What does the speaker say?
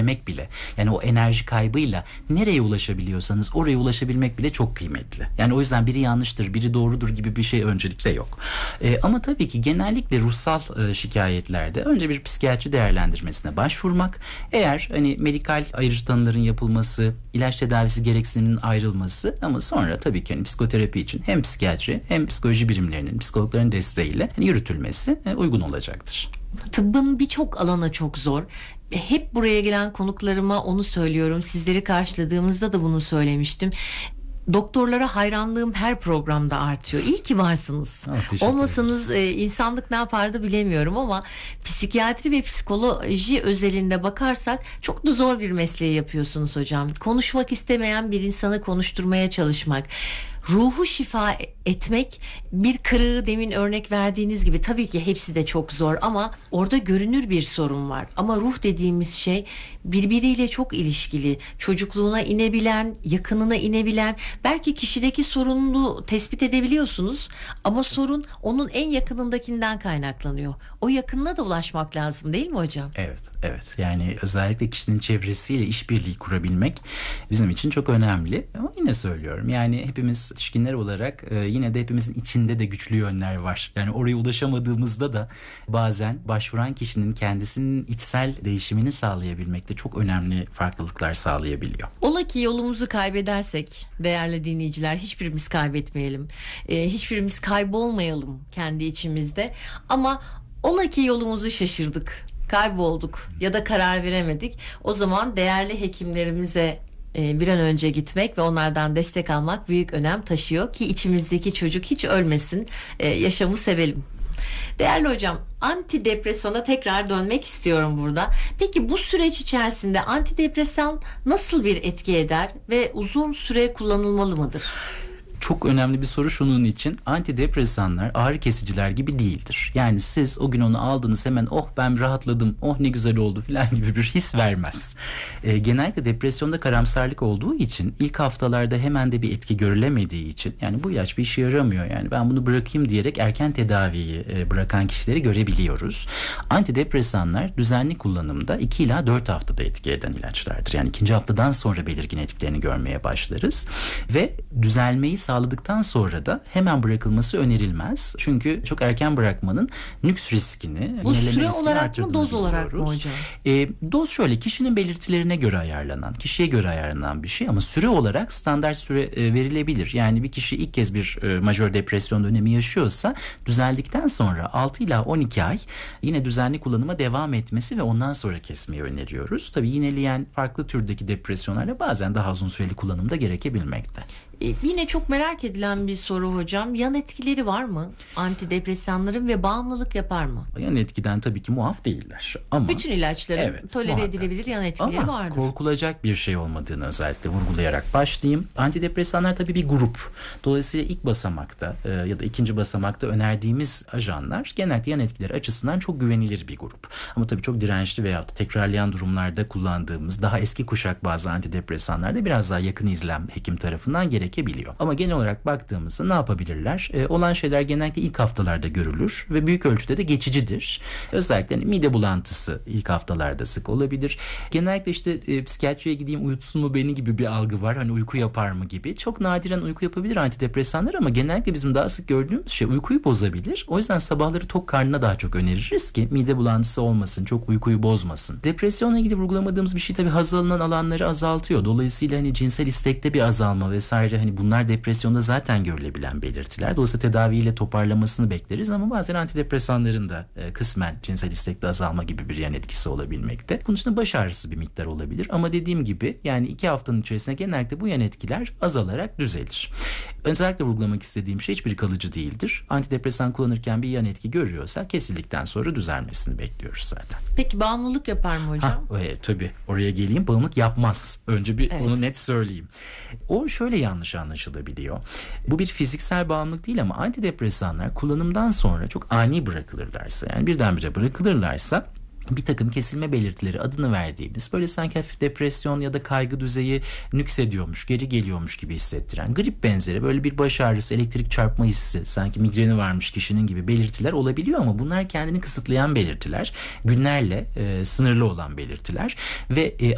ulaşabilmek bile, yani o enerji kaybıyla nereye ulaşabiliyorsanız oraya ulaşabilmek bile çok kıymetli. Yani o yüzden biri yanlıştır, biri doğrudur gibi bir şey öncelikle yok. Ama tabii ki genellikle ruhsal şikayetlerde önce bir psikiyatri değerlendirmesine başvurmak. Eğer hani medikal ayrıcı tanıların yapılması, ilaç tedavisi gereksiniminin ayrılması, ama sonra tabii ki hani psikoterapi için hem psikiyatri hem psikoloji birimlerinin, psikologların desteğiyle yürütülmesi uygun olacaktır. Tıbbın birçok alana çok zor. Hep buraya gelen konuklarıma onu söylüyorum. Sizleri karşıladığımızda da bunu söylemiştim. Doktorlara hayranlığım her programda artıyor. İyi ki varsınız. Olmasanız insanlık ne yapardı bilemiyorum, ama psikiyatri ve psikoloji özelinde bakarsak çok da zor bir mesleği yapıyorsunuz hocam. Konuşmak istemeyen bir insanı konuşturmaya çalışmak, ruhu şifa etmek, bir kırığı demin örnek verdiğiniz gibi tabii ki hepsi de çok zor, ama orada görünür bir sorun var. Ama ruh dediğimiz şey birbiriyle çok ilişkili. Çocukluğuna inebilen, yakınına inebilen, belki kişideki sorununu tespit edebiliyorsunuz ama sorun onun en yakınındakinden kaynaklanıyor. O yakınına da ulaşmak lazım, değil mi hocam? Evet. Yani özellikle kişinin çevresiyle işbirliği kurabilmek bizim için çok önemli. Ama yine söylüyorum, yani hepimiz yetişkinler olarak yine de hepimizin içinde de güçlü yönler var. Yani oraya ulaşamadığımızda da bazen başvuran kişinin kendisinin içsel değişimini sağlayabilmekte çok önemli farklılıklar sağlayabiliyor. Ola ki yolumuzu kaybedersek değerli dinleyiciler, hiçbirimiz kaybetmeyelim. Hiçbirimiz kaybolmayalım kendi içimizde. Ama ola ki yolumuzu şaşırdık, kaybolduk ya da karar veremedik. O zaman değerli hekimlerimize bir an önce gitmek ve onlardan destek almak büyük önem taşıyor ki içimizdeki çocuk hiç ölmesin, yaşamı sevelim. Değerli hocam, antidepresana tekrar dönmek istiyorum burada. Peki bu süreç içerisinde antidepresan nasıl bir etki eder ve uzun süre kullanılmalı mıdır? Çok önemli bir soru şunun için: antidepresanlar ağrı kesiciler gibi değildir. Yani siz o gün onu aldınız, hemen oh ben rahatladım, oh ne güzel oldu falan gibi bir his vermez. Genellikle depresyonda karamsarlık olduğu için, ilk haftalarda hemen de bir etki görülemediği için, yani bu ilaç bir işe yaramıyor, yani ben bunu bırakayım diyerek erken tedaviyi bırakan kişileri görebiliyoruz. Antidepresanlar düzenli kullanımda 2 ila 4 haftada etki eden ilaçlardır. Yani 2. haftadan sonra belirgin etkilerini görmeye başlarız ve düzelmeyi sağladıktan sonra da hemen bırakılması önerilmez. Çünkü çok erken bırakmanın nüks riskini, bu süre olarak mı, doz olarak mı hocam? Doz şöyle, kişinin belirtilerine göre ayarlanan, kişiye göre ayarlanan bir şey, ama süre olarak standart süre verilebilir. Yani bir kişi ilk kez bir majör depresyon dönemi yaşıyorsa, düzeldikten sonra 6 ila 12 ay yine düzenli kullanıma devam etmesi ve ondan sonra kesmeyi öneriyoruz. Tabii yineleyen farklı türdeki depresyonlarla bazen daha uzun süreli kullanımda gerekebilmekte. Yine çok merak edilen bir soru hocam. Yan etkileri var mı antidepresanların ve bağımlılık yapar mı? Yan etkiden tabii ki muaf değiller. Ama bütün ilaçların tolere edilebilir yan etkileri ama vardır. Korkulacak bir şey olmadığını özellikle vurgulayarak başlayayım. Antidepresanlar tabii bir grup. Dolayısıyla ilk basamakta ya da 2. basamakta önerdiğimiz ajanlar genellikle yan etkileri açısından çok güvenilir bir grup. Ama tabii çok dirençli veyahut tekrarlayan durumlarda kullandığımız daha eski kuşak bazı antidepresanlarda biraz daha yakın izlem hekim tarafından gerekebiliyor. Ama genel olarak baktığımızda ne yapabilirler? Olan şeyler genellikle ilk haftalarda görülür ve büyük ölçüde de geçicidir. Özellikle mide bulantısı ilk haftalarda sık olabilir. Genellikle işte psikiyatriye gideyim uyutsun mu beni gibi bir algı var. Hani uyku yapar mı gibi. Çok nadiren uyku yapabilir antidepresanlar, ama genellikle bizim daha sık gördüğümüz şey uykuyu bozabilir. O yüzden sabahları tok karnına daha çok öneririz ki mide bulantısı olmasın, çok uykuyu bozmasın. Depresyonla ilgili vurgulamadığımız bir şey tabii haz alınan alanları azaltıyor. Dolayısıyla hani cinsel istekte bir azalma vesaire, hani bunlar depresyonda zaten görülebilen belirtiler. Dolayısıyla tedaviyle toparlamasını bekleriz, ama bazen antidepresanların da kısmen cinsel istekte azalma gibi bir yan etkisi olabilmekte. Bunun dışında baş ağrısı bir miktar olabilir, ama dediğim gibi yani 2 haftanın içerisinde genellikle bu yan etkiler azalarak düzelir. Özellikle vurgulamak istediğim şey, hiçbir kalıcı değildir. Antidepresan kullanırken bir yan etki görüyorsa kesildikten sonra düzelmesini bekliyoruz zaten. Peki bağımlılık yapar mı hocam? Tabii oraya geleyim. Bağımlılık yapmaz. Önce onu net söyleyeyim. O şöyle yanlış anlaşılabiliyor. Bu bir fiziksel bağımlılık değil, ama antidepresanlar kullanımdan sonra çok ani bırakılırlarsa, yani birdenbire bırakılırlarsa, bir takım kesilme belirtileri adını verdiğimiz, böyle sanki hafif depresyon ya da kaygı düzeyi nüksediyormuş, geri geliyormuş gibi hissettiren, grip benzeri böyle bir baş ağrısı, elektrik çarpma hissi, sanki migreni varmış kişinin gibi belirtiler olabiliyor, ama bunlar kendini kısıtlayan belirtiler, günlerle sınırlı olan belirtiler ve